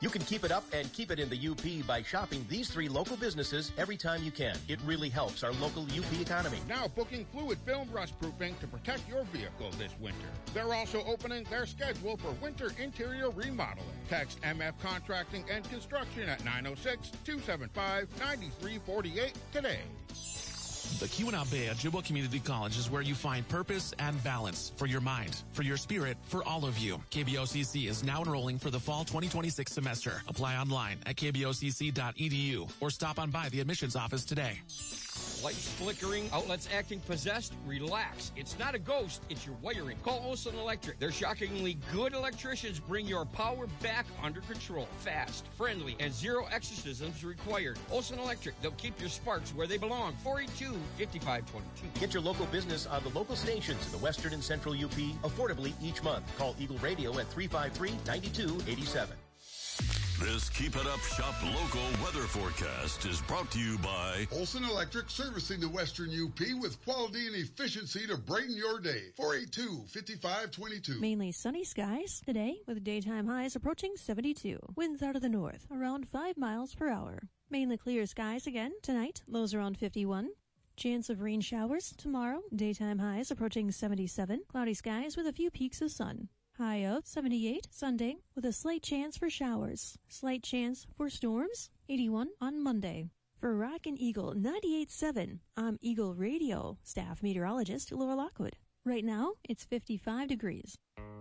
You can keep it up and keep it in the UP by shopping these 3 local businesses every time you can. It really helps our local UP economy. Now booking fluid film rust-proofing to protect your vehicle this winter. They're also opening their schedule for winter interior remodeling. Text MF Contracting and Construction at 906-275-9348 today. The Keweenaw Bay Ojibwa Community College is where you find purpose and balance for your mind, for your spirit, for all of you. KBOCC is now enrolling for the fall 2026 semester. Apply online at kbocc.edu or stop on by the admissions office today. Lights flickering, outlets acting possessed? Relax. It's not a ghost, it's your wiring. Call Olson Electric. Their shockingly good electricians bring your power back under control. Fast, friendly, and 0 exorcisms required. Olson Electric. They'll keep your sparks where they belong. 482-5522. Get your local business on the local stations in the Western and Central UP affordably each month. Call Eagle Radio at 353-9287. This Keep It Up Shop local weather forecast is brought to you by Olson Electric, servicing the Western UP with quality and efficiency to brighten your day. 482-5522. Mainly sunny skies today with daytime highs approaching 72. Winds out of the north around 5 miles per hour. Mainly clear skies again tonight, lows around 51. Chance of rain showers tomorrow, daytime highs approaching 77. Cloudy skies with a few peaks of sun. High of 78 Sunday with a slight chance for showers. Slight chance for storms, 81 on Monday. For Rockin' Eagle 98.7, I'm Eagle Radio staff meteorologist Laura Lockwood. Right now, it's 55 degrees.